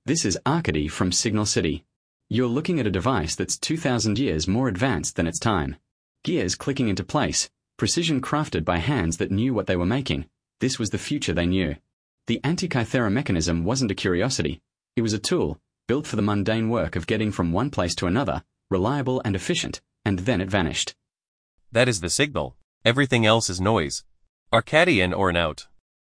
This is Arkady from Signal City. You're looking at a device that's 2,000 years more advanced than its time. Gears clicking into place, precision crafted by hands that knew what they were making. This was the future they knew. The Antikythera mechanism wasn't a curiosity. It was a tool, built for the mundane work of getting from one place to another, reliable and efficient, and then it vanished. That is the signal. Everything else is noise. Arkady in or an out.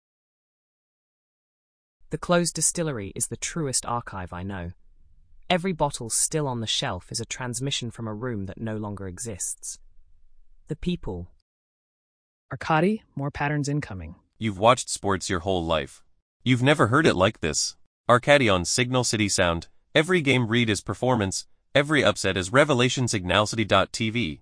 The closed distillery is the truest archive I know. Every bottle still on the shelf is a transmission from a room that no longer exists. The people. Arkady, more patterns incoming. You've watched sports your whole life. You've never heard it like this. Arkady on Signal City Sound. Every game read is performance. Every upset is revelation. Signalcity.tv.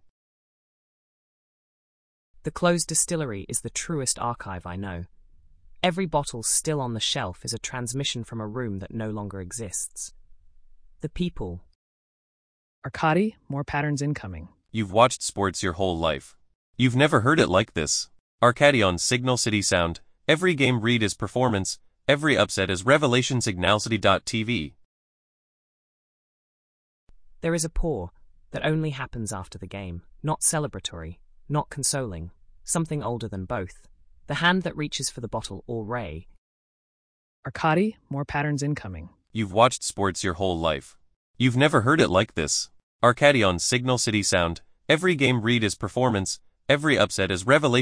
The closed distillery is the truest archive I know. Every bottle still on the shelf is a transmission from a room that no longer exists. The people. Arkady, more patterns incoming. You've watched sports your whole life. You've never heard it like this. Arkady on Signal City Sound. Every game read is performance. Every upset is revelation. Signalcity.tv. There is a pour that only happens after the game, not celebratory, not consoling, something older than both. The hand that reaches for the bottle or ray. Arkady, more patterns incoming. You've watched sports your whole life. You've never heard it like this. Arkady on Signal City Sound. Every game read is performance. Every upset is revelation.